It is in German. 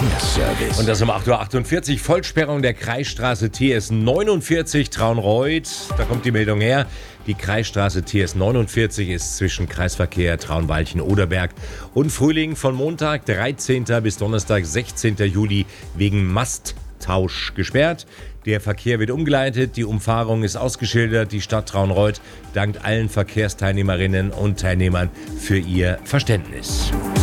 Verkehrsservice. Und das um 8.48 Uhr. Vollsperrung der Kreisstraße TS 49 Traunreut. Da kommt die Meldung her. Die Kreisstraße TS 49 ist zwischen Kreisverkehr Traunwalchen-Oderberg und Frühling von Montag 13. bis Donnerstag 16. Juli wegen Masttausch gesperrt. Der Verkehr wird umgeleitet, die Umfahrung ist ausgeschildert. Die Stadt Traunreut dankt allen Verkehrsteilnehmerinnen und Teilnehmern für ihr Verständnis.